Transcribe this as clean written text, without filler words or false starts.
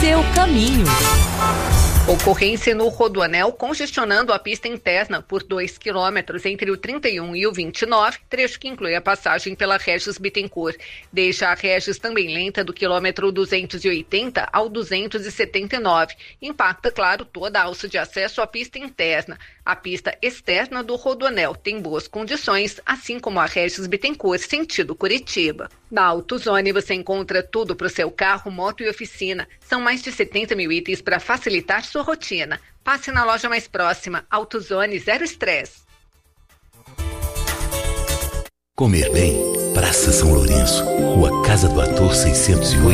seu caminho. Ocorrência no Rodoanel, congestionando a pista interna por 2 quilômetros entre o 31 e o 29, trecho que inclui a passagem pela Regis Bittencourt. Deixa a Regis também lenta do quilômetro 280 ao 279. Impacta, claro, toda a alça de acesso à pista interna. A pista externa do Rodoanel tem boas condições, assim como a Regis Bittencourt, sentido Curitiba. Na AutoZone você encontra tudo para o seu carro, moto e oficina. São mais de 70 mil itens para facilitar sua rotina. Passe na loja mais próxima. AutoZone, zero estresse. Comer bem. Praça São Lourenço, Rua Casa do Ator 608.